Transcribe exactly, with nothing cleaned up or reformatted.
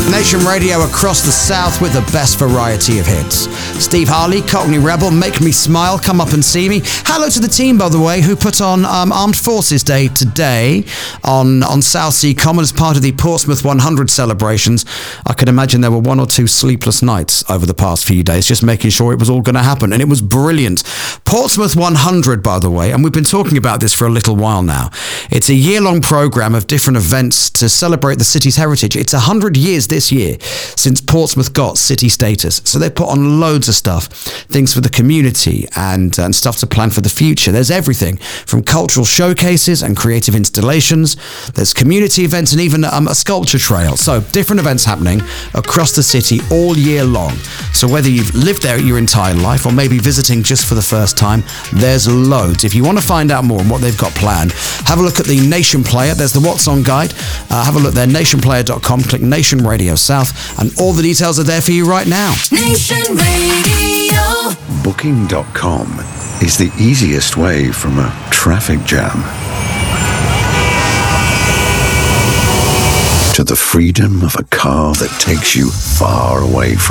Nation Radio across the South with the best variety of hits. Steve Harley, Cockney Rebel, Make Me Smile, Come Up and See Me. Hello to the team, by the way, who put on um, Armed Forces Day today on, on Southsea Common as part of the Portsmouth one hundred celebrations. I can imagine there were one or two sleepless nights over the past few days just making sure it was all going to happen, and it was brilliant. Portsmouth one hundred, by the way, and we've been talking about this for a little while now. It's a year-long programme of different events to celebrate the city's heritage. It's one hundred years this year since Portsmouth got city status, so they put on loads of stuff, things for the community and, and stuff to plan for the future. There's everything from cultural showcases and creative installations. There's community events and even um, a sculpture trail. So different events happening across the city all year long. So whether you've lived there your entire life or maybe visiting just for the first time, there's loads. If you want to find out more on what they've got planned, have a look at the Nation Player. There's the What's On guide. Uh, have a look there, nation player dot com. Click Nation Radio South, and all the details are there for you right now. Nation Radio. Booking dot com is the easiest way from a traffic jam to the freedom of a car that takes you far away from